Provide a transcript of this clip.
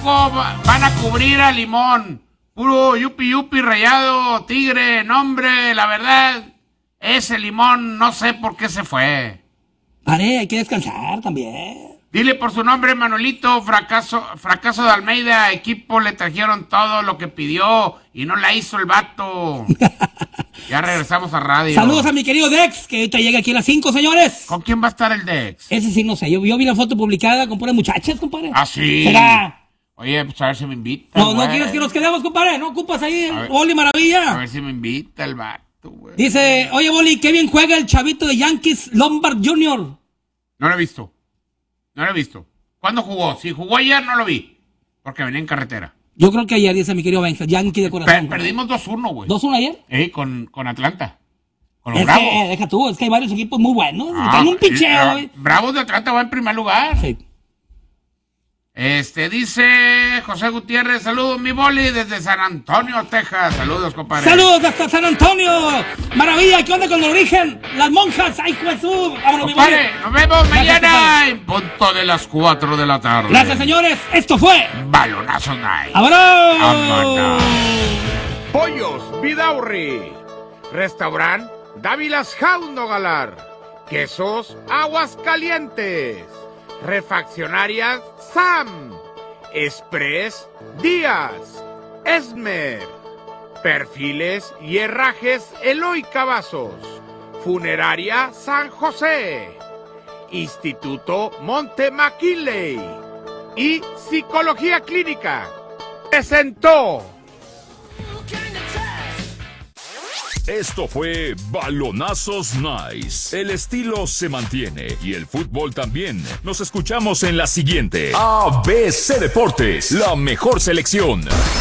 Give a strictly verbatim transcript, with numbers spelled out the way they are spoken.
poco van a cubrir a Limón? Puro yupi yupi rayado, tigre, nombre, la verdad, ese Limón no sé por qué se fue. Pare, hay que descansar también. Dile por su nombre, Manolito, fracaso, fracaso de Almeida, equipo le trajeron todo lo que pidió y no la hizo el vato. Ya regresamos a radio. Saludos a mi querido Dex, que ahorita llega aquí a las cinco, señores. ¿Con quién va a estar el Dex? Ese sí, no sé, yo, yo vi la foto publicada con puras muchachas, compadre. ¿Ah, sí? ¿Será? Oye, pues a ver si me invita. No, güey. no quieres que nos quedemos, compadre, no ocupas ahí, ver, Oli Maravilla. A ver si me invita el vato, güey. Dice, oye, Boli, qué bien juega el chavito de Yankees, Lombard junior No lo he visto, no lo he visto. ¿Cuándo jugó? Si jugó ayer no lo vi, porque venía en carretera. Yo creo que ayer, dice mi querido Benja, Yankee de corazón. Per perdimos dos uno, güey. ¿dos uno ayer? Eh, con, con Atlanta. Con los Es Bravos. que, deja tú, es que hay varios equipos muy buenos. Ah, Tienen un picheo, güey. Bravos de Atlanta va en primer lugar. Sí. Este, dice José Gutiérrez, saludos mi Boli desde San Antonio, Texas. Saludos, compadre. Saludos hasta San Antonio. Maravilla, ¿qué onda con el origen? Las monjas, ay, Jesús. Vámonos, Compadre, mi nos vemos Gracias, mañana compadre. en punto de las cuatro de la tarde. Gracias, señores. Esto fue Balonazo Night. ¡Vámonos! Vámonos. Pollos Vidaurri. Restaurant Dávilas Jauno Galar. Quesos Aguascalientes. Refaccionarias Sam. Express Díaz. Esmer. Perfiles y herrajes Eloy Cavazos. Funeraria San José. Instituto Monte McKinley. Y Psicología Clínica. Presentó. Esto fue Balonazos Nice. El estilo se mantiene y el fútbol también. Nos escuchamos en la siguiente. A B C Deportes, la mejor selección.